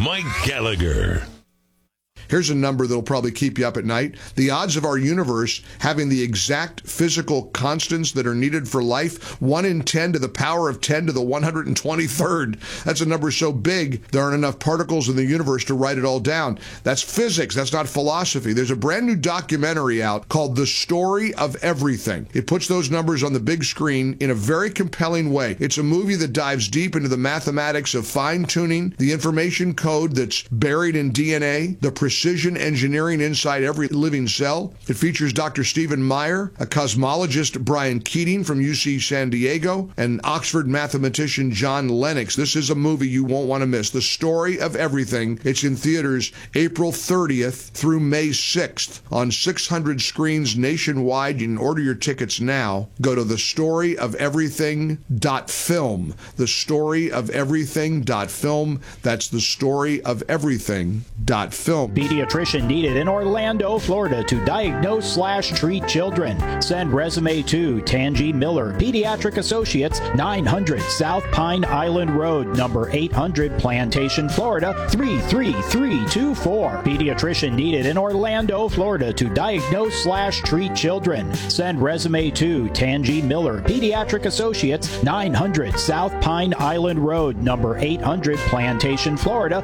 Mike Gallagher. Here's a number that'll probably keep you up at night. The odds of our universe having the exact physical constants that are needed for life, 1 in 10 to the power of 10 to the 123rd. That's a number so big, there aren't enough particles in the universe to write it all down. That's physics. That's not philosophy. There's a brand new documentary out called The Story of Everything. It puts those numbers on the big screen in a very compelling way. It's a movie that dives deep into the mathematics of fine-tuning, the information code that's buried in DNA, the precision engineering inside every living cell. It features Dr. Stephen Meyer, a cosmologist Brian Keating from UC San Diego, and Oxford mathematician John Lennox. This is a movie you won't want to miss. The Story of Everything. It's in theaters April 30th through May 6th on 600 screens nationwide. You can order your tickets now. Go to thestoryofelything.film. Thestoryofelything.film. That's thestoryofelything.film. Pediatrician needed in Orlando, Florida to diagnose/treat children. Send resume to Tangi Miller, Pediatric Associates, 900 South Pine Island Road, number 800 Plantation, Florida, 33324. Pediatrician needed in Orlando, Florida to diagnose/treat children. Send resume to Tangi Miller, Pediatric Associates, 900 South Pine Island Road, number 800 Plantation, Florida,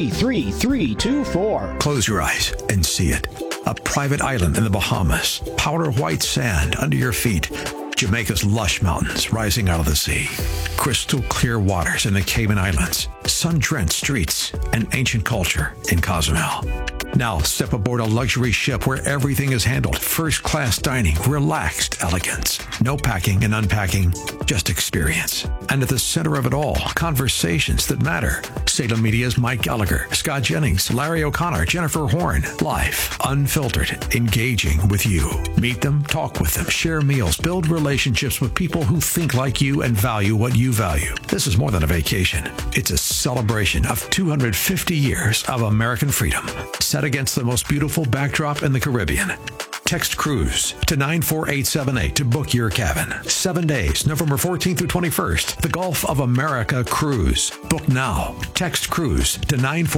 33324. Close your eyes and see it. A private island in the Bahamas, powder white sand under your feet, Jamaica's lush mountains rising out of the sea, crystal clear waters in the Cayman Islands, sun-drenched streets, and ancient culture in Cozumel. Now step aboard a luxury ship where everything is handled. First-class dining, relaxed elegance. No packing and unpacking, just experience. And at the center of it all, conversations that matter. Salem Media's Mike Gallagher, Scott Jennings, Larry O'Connor, Jennifer Horn. Live, unfiltered, engaging with you. Meet them, talk with them, share meals, build relationships with people who think like you and value what you value. This is more than a vacation. It's a celebration of 250 years of American freedom, set against the most beautiful backdrop in the Caribbean. Text cruise to 94878 to book your cabin. 7 days, November 14th through 21st. The Gulf of America Cruise. Book now. Text cruise to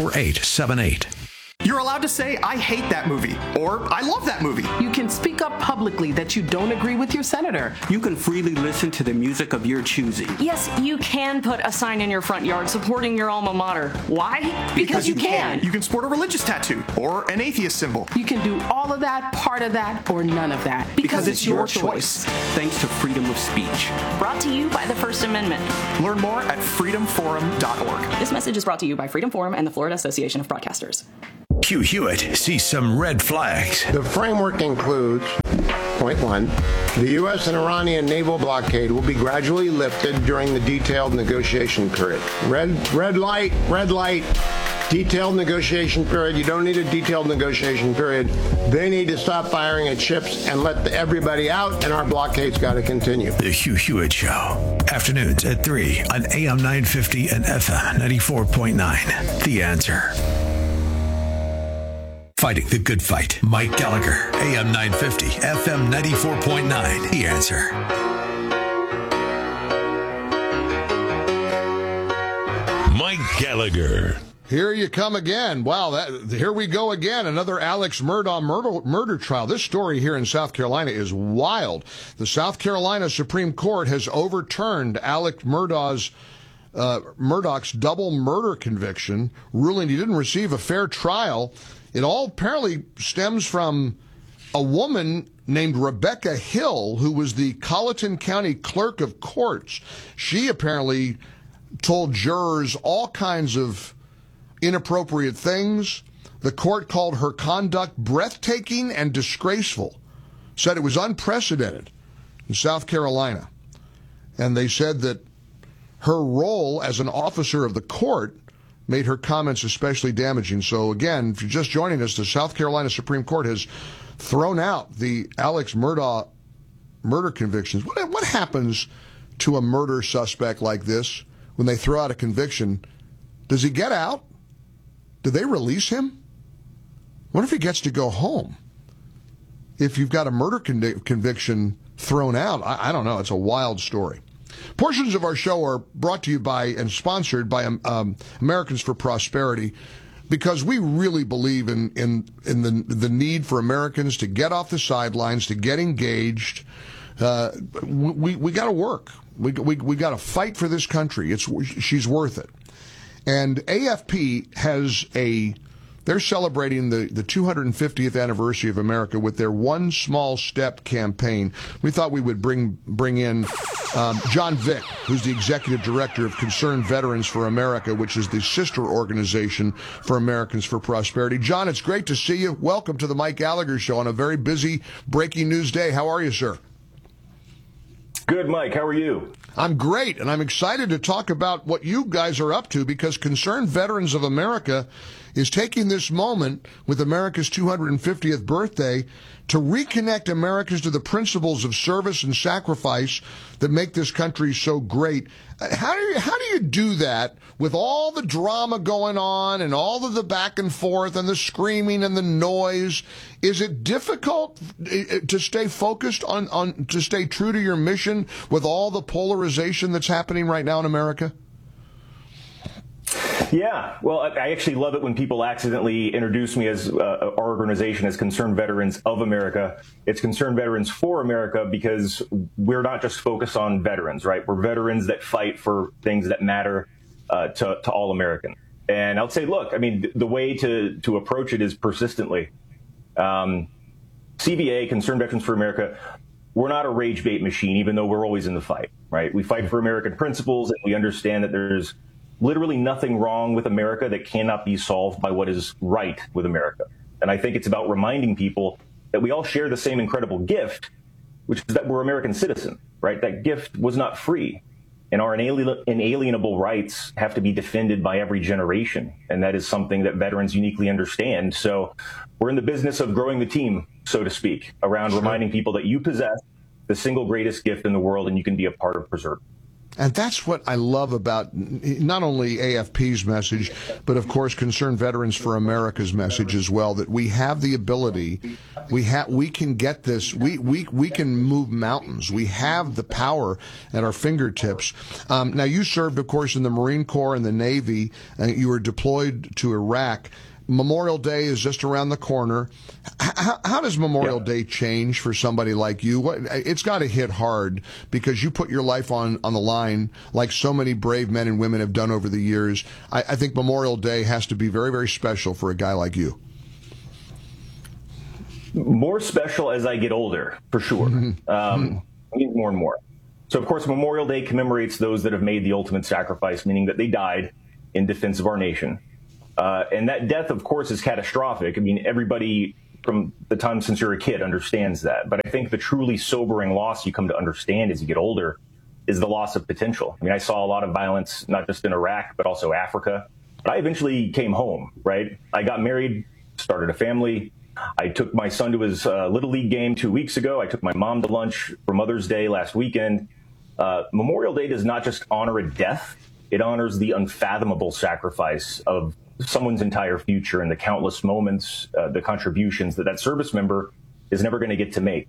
94878. You're allowed to say, I hate that movie, or I love that movie. You can speak up publicly that you don't agree with your senator. You can freely listen to the music of your choosing. Yes, you can put a sign in your front yard supporting your alma mater. Why? Because you can. You can sport a religious tattoo, or an atheist symbol. You can do all of that, part of that, or none of that. Because it's your choice. Thanks to freedom of speech. Brought to you by the First Amendment. Learn more at freedomforum.org. This message is brought to you by Freedom Forum and the Florida Association of Broadcasters. Hugh Hewitt sees some red flags. The framework includes, point 1, the U.S. and Iranian naval blockade will be gradually lifted during the detailed negotiation period. Red light, detailed negotiation period. You don't need a detailed negotiation period. They need to stop firing at ships and let everybody out, and our blockade's got to continue. The Hugh Hewitt Show. Afternoons at 3 on AM 950 and FM 94.9. The Answer. Fighting the good fight. Mike Gallagher, AM 950, FM 94.9. The Answer. Mike Gallagher. Here you come again. Wow, here we go again. Another Alex Murdaugh murder trial. This story here in South Carolina is wild. The South Carolina Supreme Court has overturned Alex Murdaugh's double murder conviction, ruling he didn't receive a fair trial. It all apparently stems from a woman named Rebecca Hill, who was the Colleton County Clerk of Courts. She apparently told jurors all kinds of inappropriate things. The court called her conduct breathtaking and disgraceful, said it was unprecedented in South Carolina. And they said that her role as an officer of the court made her comments especially damaging. So again, if you're just joining us, the South Carolina Supreme Court has thrown out the Alex Murdaugh murder convictions. What happens to a murder suspect like this when they throw out a conviction? Does he get out? Do they release him? What if he gets to go home? If you've got a murder conviction thrown out, I don't know. It's a wild story. Portions of our show are brought to you by and sponsored by Americans for Prosperity, because we really believe in the need for Americans to get off the sidelines, to get engaged. We got to work. We got to fight for this country. She's worth it. And AFP has they're celebrating the 250th anniversary of America with their One Small Step campaign. We thought we would bring in John Vick, who's the executive director of Concerned Veterans for America, which is the sister organization for Americans for Prosperity. John, it's great to see you. Welcome to the Mike Gallagher Show on a very busy breaking news day. How are you, sir? Good, Mike. How are you? I'm great, and I'm excited to talk about what you guys are up to, because Concerned Veterans of America is taking this moment with America's 250th birthday to reconnect Americans to the principles of service and sacrifice that make this country so great. How do you do that with all the drama going on and all of the back and forth and the screaming and the noise? Is it difficult to stay focused on to stay true to your mission with all the polarization that's happening right now in America? Yeah, well, I actually love it when people accidentally introduce me as our organization as Concerned Veterans of America. It's Concerned Veterans for America, because we're not just focused on veterans, right? We're veterans that fight for things that matter to all Americans. And I'll say, look, I mean, the way to approach it is persistently. CVA, Concerned Veterans for America, we're not a rage bait machine, even though we're always in the fight, right? We fight for American principles, and we understand that there's literally nothing wrong with America that cannot be solved by what is right with America. And I think it's about reminding people that we all share the same incredible gift, which is that we're American citizens, right? That gift was not free. And our inalienable rights have to be defended by every generation. And that is something that veterans uniquely understand. So we're in the business of growing the team, so to speak, around reminding people that you possess the single greatest gift in the world, and you can be a part of preserving. And that's what I love about not only AFP's message, but of course Concerned Veterans for America's message as well, that we have the ability, we can get this, we can move mountains. We have the power at our fingertips. Now, you served, of course, in the Marine Corps and the Navy, and you were deployed to Iraq. Memorial Day is just around the corner. How does Memorial Day change for somebody like you? It's got to hit hard, because you put your life on the line like so many brave men and women have done over the years. I think Memorial Day has to be very, very special for a guy like you. More special as I get older, for sure. More and more. So, of course, Memorial Day commemorates those that have made the ultimate sacrifice, meaning that they died in defense of our nation. And that death, of course, is catastrophic. I mean, everybody from the time since you're a kid understands that. But I think the truly sobering loss you come to understand as you get older is the loss of potential. I mean, I saw a lot of violence, not just in Iraq, but also Africa. But I eventually came home, right? I got married, started a family. I took my son to his Little League game 2 weeks ago. I took my mom to lunch for Mother's Day last weekend. Memorial Day does not just honor a death. It honors the unfathomable sacrifice of someone's entire future and the countless moments, the contributions that service member is never going to get to make.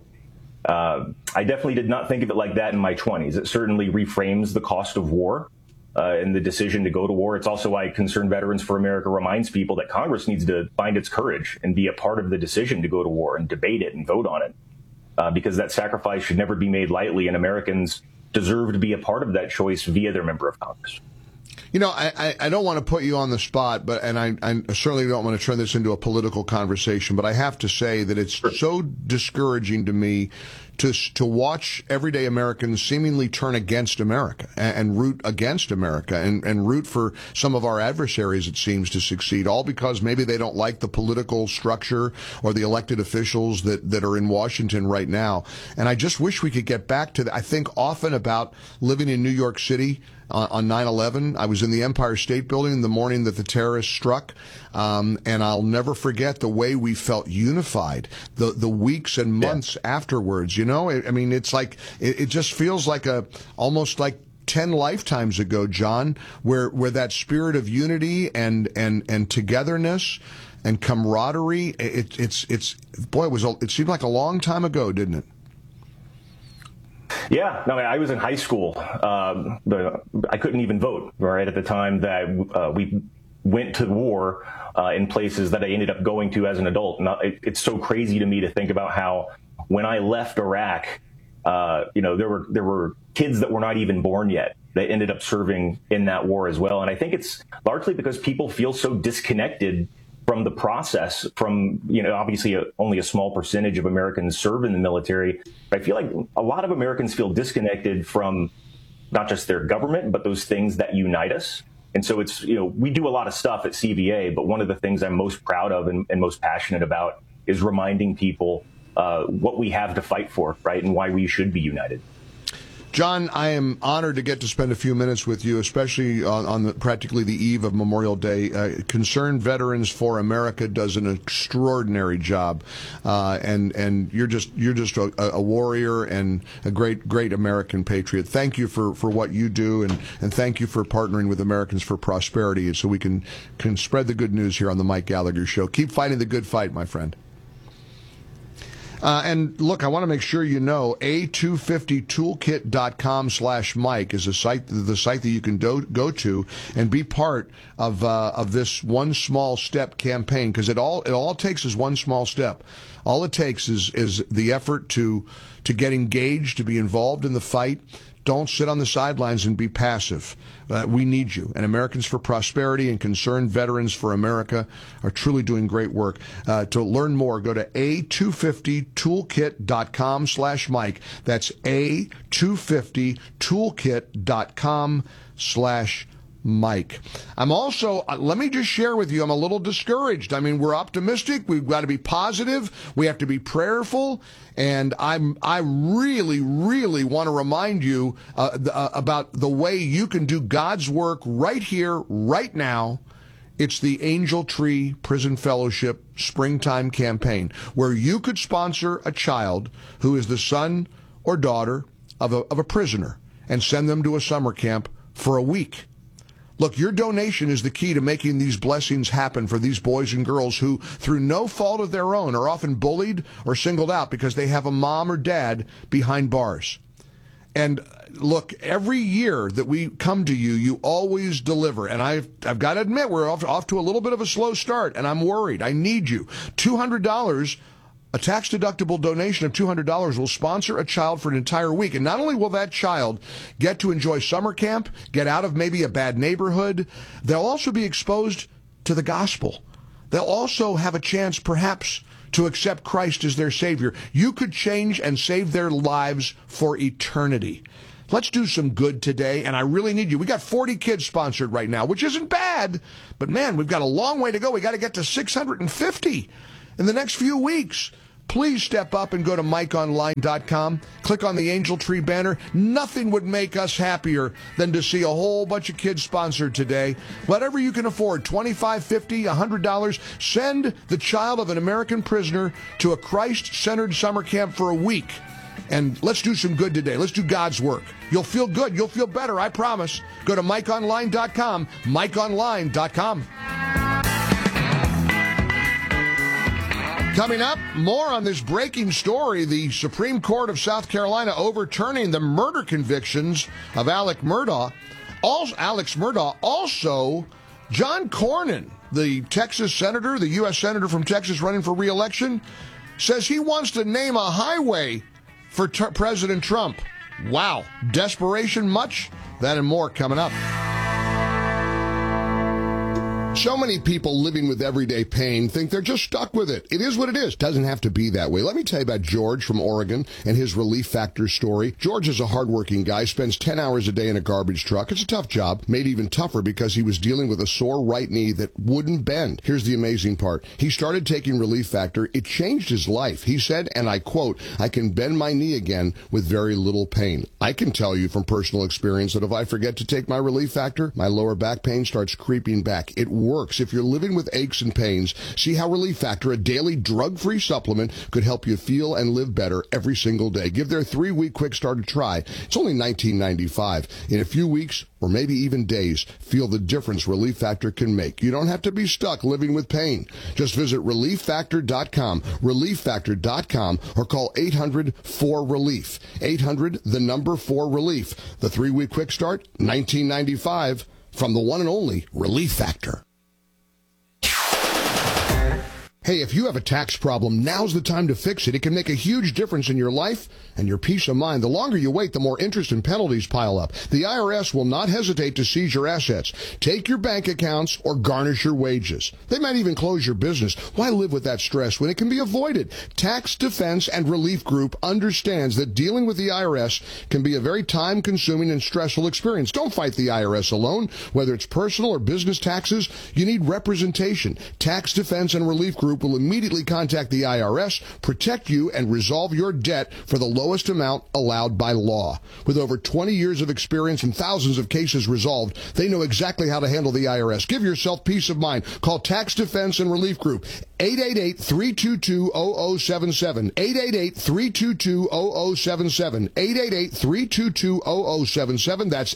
I definitely did not think of it like that in my 20s. It certainly reframes the cost of war and the decision to go to war. It's also why Concerned Veterans for America reminds people that Congress needs to find its courage and be a part of the decision to go to war and debate it and vote on it, because that sacrifice should never be made lightly, and Americans deserve to be a part of that choice via their member of Congress. You know, I don't want to put you on the spot, but I certainly don't want to turn this into a political conversation, but I have to say that it's so discouraging to me to watch everyday Americans seemingly turn against America and root against America and root for some of our adversaries, it seems, to succeed, all because maybe they don't like the political structure or the elected officials that are in Washington right now. And I just wish we could get back to that. I think often about living in New York City on 9/11. I was in the Empire State Building the morning that the terrorists struck, and I'll never forget the way we felt unified the weeks and months afterwards. You know, I mean, it's like it just feels like almost like 10 lifetimes ago, John, where that spirit of unity and togetherness and camaraderie. It seemed like a long time ago, didn't it? Yeah, no, I was in high school. I couldn't even vote, right, at the time that we went to war in places that I ended up going to as an adult. And it's so crazy to me to think about how when I left Iraq, there were kids that were not even born yet that ended up serving in that war as well. And I think it's largely because people feel so disconnected from the process, from, obviously only a small percentage of Americans serve in the military. But I feel like a lot of Americans feel disconnected from not just their government, but those things that unite us. And so it's, we do a lot of stuff at CVA, but one of the things I'm most proud of and most passionate about is reminding people what we have to fight for, right, and why we should be united. John, I am honored to get to spend a few minutes with you, especially on practically the eve of Memorial Day. Concerned Veterans for America does an extraordinary job, and you're just a warrior and a great American patriot. Thank you for what you do, and thank you for partnering with Americans for Prosperity, so we can spread the good news here on the Mike Gallagher Show. Keep fighting the good fight, my friend. And look, I want to make sure you know, a250toolkit.com/Mike is the site that you can go to and be part of this One Small Step campaign, because it all takes is one small step. All it takes is the effort to get engaged, to be involved in the fight. Don't sit on the sidelines and be passive. We need you. And Americans for Prosperity and Concerned Veterans for America are truly doing great work. To learn more, go to a250toolkit.com/Mike. That's a250toolkit.com/Mike. I'm also, let me just share with you, I'm a little discouraged. I mean, we're optimistic. We've got to be positive. We have to be prayerful. And I really, really want to remind you about the way you can do God's work right here, right now. It's the Angel Tree Prison Fellowship Springtime Campaign, where you could sponsor a child who is the son or daughter of a prisoner and send them to a summer camp for a week. Look, your donation is the key to making these blessings happen for these boys and girls who, through no fault of their own, are often bullied or singled out because they have a mom or dad behind bars. And look, every year that we come to you, you always deliver. And I've got to admit, we're off to a little bit of a slow start, and I'm worried. I need you. $200. A tax-deductible donation of $200 will sponsor a child for an entire week. And not only will that child get to enjoy summer camp, get out of maybe a bad neighborhood, they'll also be exposed to the gospel. They'll also have a chance, perhaps, to accept Christ as their Savior. You could change and save their lives for eternity. Let's do some good today, and I really need you. We got 40 kids sponsored right now, which isn't bad, but man, we've got a long way to go. We got to get to 650 in the next few weeks. Please step up and go to MikeOnline.com. Click on the Angel Tree banner. Nothing would make us happier than to see a whole bunch of kids sponsored today. Whatever you can afford, $25, $50, $100. Send the child of an American prisoner to a Christ-centered summer camp for a week. And let's do some good today. Let's do God's work. You'll feel good. You'll feel better, I promise. Go to MikeOnline.com. MikeOnline.com. Coming up, more on this breaking story. The Supreme Court of South Carolina overturning the murder convictions of Alex Murdaugh. Also, John Cornyn, the Texas senator, the U.S. senator from Texas running for re-election, says he wants to name a highway for President Trump. Wow. Desperation much? That and more coming up. So many people living with everyday pain think they're just stuck with it. It is what it is. Doesn't have to be that way. Let me tell you about George from Oregon and his Relief Factor story. George is a hardworking guy, spends 10 hours a day in a garbage truck. It's a tough job, made even tougher because he was dealing with a sore right knee that wouldn't bend. Here's the amazing part. He started taking Relief Factor. It changed his life. He said, and I quote, "I can bend my knee again with very little pain." I can tell you from personal experience that if I forget to take my Relief Factor, my lower back pain starts creeping back. It works. If you're living with aches and pains, see how Relief Factor, a daily drug-free supplement, could help you feel and live better every single day. Give their 3-week quick start a try. It's only $19.95. In a few weeks, or maybe even days, feel the difference Relief Factor can make. You don't have to be stuck living with pain. Just visit ReliefFactor.com, ReliefFactor.com, or call 800-4RELIEF. 800-4RELIEF. The 3-week quick start, $19.95, from the one and only Relief Factor. Hey, if you have a tax problem, now's the time to fix it. It can make a huge difference in your life and your peace of mind. The longer you wait, the more interest and penalties pile up. The IRS will not hesitate to seize your assets, take your bank accounts, or garnish your wages. They might even close your business. Why live with that stress when it can be avoided? Tax Defense and Relief Group understands that dealing with the IRS can be a very time-consuming and stressful experience. Don't fight the IRS alone. Whether it's personal or business taxes, you need representation. Tax Defense and Relief Group will immediately contact the IRS, protect you, and resolve your debt for the lowest amount allowed by law. With over 20 years of experience and thousands of cases resolved, they know exactly how to handle the IRS. Give yourself peace of mind. Call Tax Defense and Relief Group, 888-322-0077, 888-322-0077, 888-322-0077. That's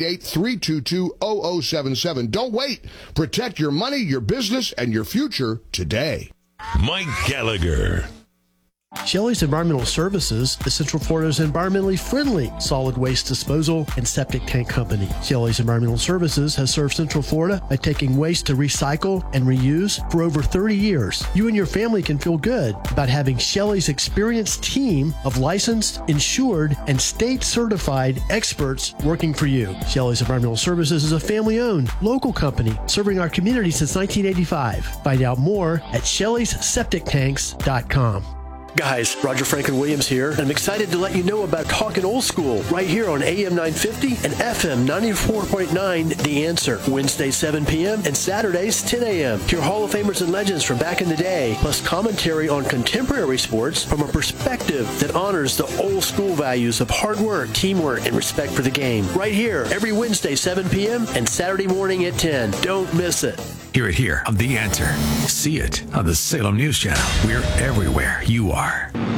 888-322-0077. Don't wait. Protect your money, your business, and your future today. Mike Gallagher. Shelley's Environmental Services is Central Florida's environmentally friendly solid waste disposal and septic tank company. Shelley's Environmental Services has served Central Florida by taking waste to recycle and reuse for over 30 years. You and your family can feel good about having Shelley's experienced team of licensed, insured, and state-certified experts working for you. Shelley's Environmental Services is a family-owned, local company serving our community since 1985. Find out more at Shelley'sSepticTanks.com. Guys, Roger Franklin Williams here, and I'm excited to let you know about Talkin' Old School right here on AM 950 and FM 94.9 The Answer. Wednesdays 7 p.m. and Saturdays 10 a.m. Hear Hall of Famers and legends from back in the day, plus commentary on contemporary sports from a perspective that honors the old school values of hard work, teamwork, and respect for the game. Right here, every Wednesday 7 p.m. and Saturday morning at 10. Don't miss it. Hear it here on The Answer. See it on the Salem News Channel. We're everywhere you are.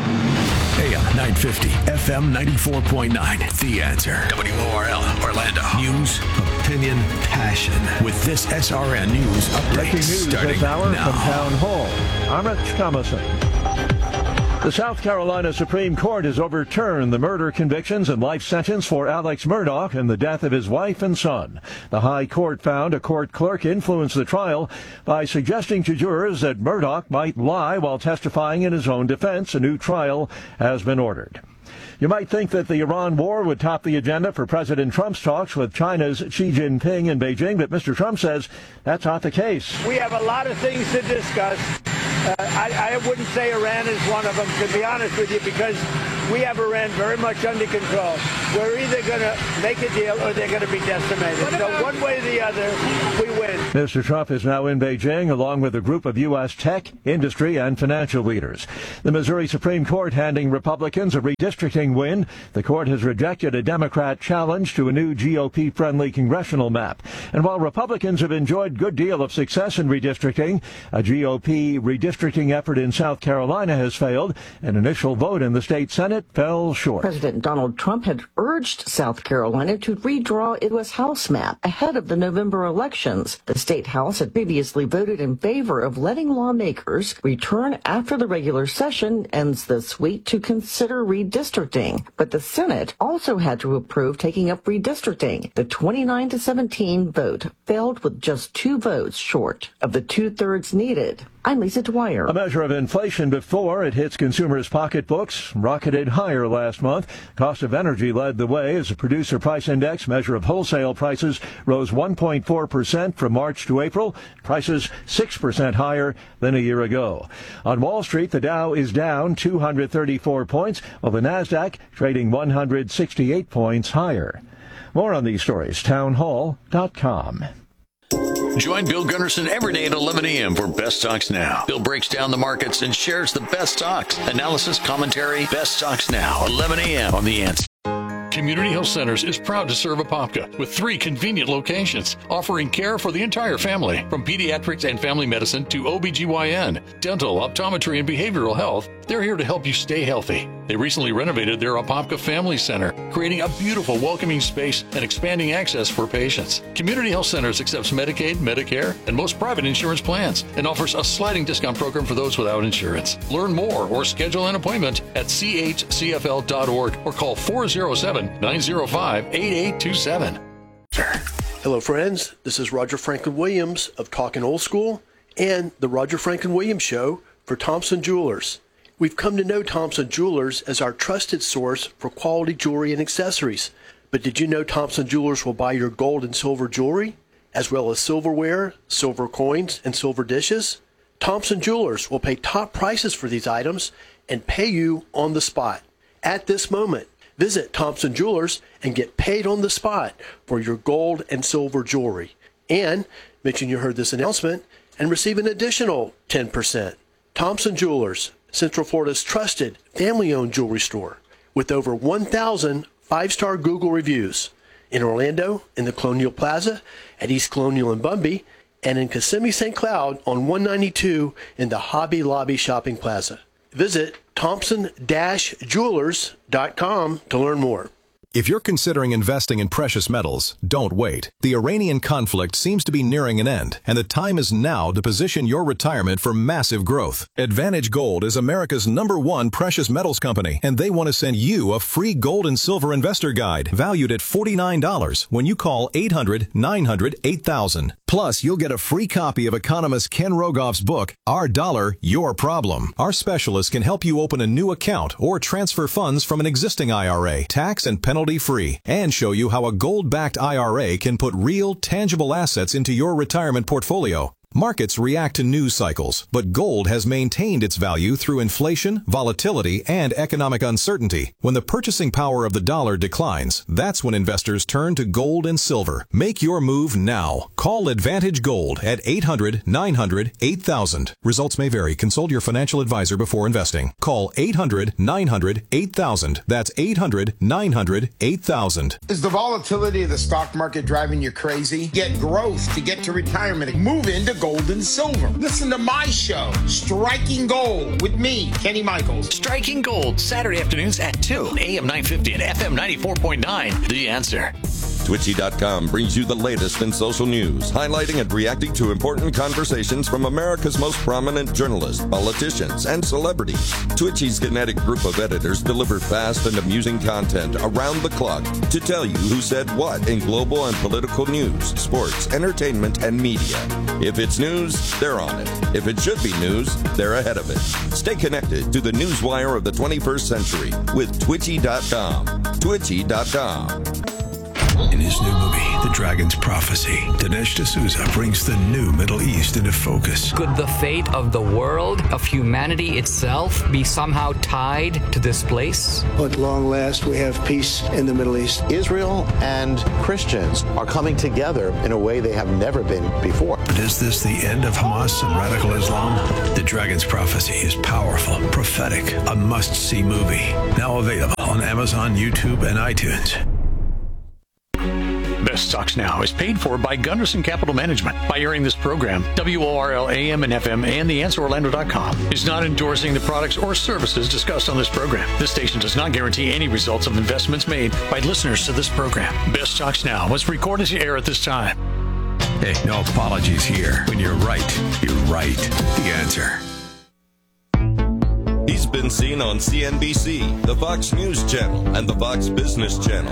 AM 950, FM 94.9. The Answer. WORL, Orlando. News, opinion, passion. With this SRN News update. Breaking news this hour now. from Town Hall. I'm Rich Thomason. The South Carolina Supreme Court has overturned the murder convictions and life sentence for Alex Murdaugh in the death of his wife and son. The High Court found a court clerk influenced the trial by suggesting to jurors that Murdaugh might lie while testifying in his own defense. A new trial has been ordered. You might think that the Iran war would top the agenda for President Trump's talks with China's Xi Jinping in Beijing, but Mr. Trump says that's not the case. We have a lot of things to discuss. I wouldn't say Iran is one of them, to be honest with you, because we have Iran very much under control. We're either going to make a deal or they're going to be decimated. So one way or the other, we win. Mr. Trump is now in Beijing along with a group of U.S. tech, industry, and financial leaders. The Missouri Supreme Court handing Republicans a redistricting win. The court has rejected a Democrat challenge to a new GOP-friendly congressional map. And while Republicans have enjoyed a good deal of success in redistricting, a GOP redistricting effort in South Carolina has failed. An initial vote in the state Senate fell short. President Donald Trump had urged South Carolina to redraw its House map ahead of the November elections. The state House had previously voted in favor of letting lawmakers return after the regular session ends this week to consider redistricting. But the Senate also had to approve taking up redistricting. The 29-17 vote failed with just 2 votes short of the 2/3 needed. I'm Lisa Dwyer. A measure of inflation before it hits consumers' pocketbooks rocketed higher last month. Cost of energy led the way as the Producer Price Index measure of wholesale prices rose 1.4% from March to April. Prices 6% higher than a year ago. On Wall Street, the Dow is down 234 points, while the Nasdaq trading 168 points higher. More on these stories, townhall.com. Join Bill Gunderson every day at 11 a.m. for Best Stocks Now. Bill breaks down the markets and shares the best stocks. Analysis, commentary, Best Stocks Now, 11 a.m. on The Answer. Community Health Centers is proud to serve Apopka with 3 convenient locations, offering care for the entire family, from pediatrics and family medicine to OBGYN, dental, optometry, and behavioral health. They're here to help you stay healthy. They recently renovated their Apopka Family Center, creating a beautiful, welcoming space and expanding access for patients. Community Health Centers accepts Medicaid, Medicare, and most private insurance plans, and offers a sliding discount program for those without insurance. Learn more or schedule an appointment at chcfl.org or call 407-905-8827. Hello, friends. This is Roger Franklin Williams of Talkin' Old School and the Roger Franklin Williams Show for Thompson Jewelers. We've come to know Thompson Jewelers as our trusted source for quality jewelry and accessories. But did you know Thompson Jewelers will buy your gold and silver jewelry, as well as silverware, silver coins, and silver dishes? Thompson Jewelers will pay top prices for these items and pay you on the spot. At this moment, visit Thompson Jewelers and get paid on the spot for your gold and silver jewelry. And mention you heard this announcement and receive an additional 10%. Thompson Jewelers, Central Florida's trusted family-owned jewelry store with over 1,000 5-star Google reviews. In Orlando, in the Colonial Plaza, at East Colonial and Bumby, and in Kissimmee St. Cloud on 192 in the Hobby Lobby Shopping Plaza. Visit Thompson-Jewelers.com to learn more. If you're considering investing in precious metals, don't wait. The Iranian conflict seems to be nearing an end, and the time is now to position your retirement for massive growth. Advantage Gold is America's #1 precious metals company, and they want to send you a free gold and silver investor guide valued at $49 when you call 800-900-8000. Plus, you'll get a free copy of economist Ken Rogoff's book, Our Dollar, Your Problem. Our specialists can help you open a new account or transfer funds from an existing IRA, tax and penalty-free, and show you how a gold-backed IRA can put real, tangible assets into your retirement portfolio. Markets react to news cycles, but gold has maintained its value through inflation, volatility, and economic uncertainty. When the purchasing power of the dollar declines, that's when investors turn to gold and silver. Make your move now. Call Advantage Gold at 800-900-8000. Results may vary. Consult your financial advisor before investing. Call 800-900-8000. That's 800-900-8000. Is the volatility of the stock market driving you crazy? Get growth to get to retirement. Move into gold and silver. Listen to my show, Striking Gold, with me, Kenny Michaels. Striking Gold, Saturday afternoons at 2, AM 950 and FM 94.9. The Answer. Twitchy.com brings you the latest in social news, highlighting and reacting to important conversations from America's most prominent journalists, politicians, and celebrities. Twitchy's kinetic group of editors deliver fast and amusing content around the clock to tell you who said what in global and political news, sports, entertainment, and media. If it's news, they're on it. If it should be news, they're ahead of it. Stay connected to the newswire of the 21st century with Twitchy.com. Twitchy.com. In his new movie, The Dragon's Prophecy, Dinesh D'Souza brings the new Middle East into focus. Could the fate of the world, of humanity itself, be somehow tied to this place? At long last, we have peace in the Middle East. Israel and Christians are coming together in a way they have never been before. But is this the end of Hamas and radical Islam? The Dragon's Prophecy is powerful, prophetic, a must-see movie. Now available on Amazon, YouTube, and iTunes. Best Talks Now is paid for by Gunderson Capital Management. By airing this program, WORL AM and FM and TheAnswerOrlando.com is not endorsing the products or services discussed on this program. This station does not guarantee any results of investments made by listeners to this program. Best Talks Now was recorded to air at this time. Hey, no apologies here. When you're right, you're right. The Answer. He's been seen on CNBC, the Fox News Channel, and the Fox Business Channel.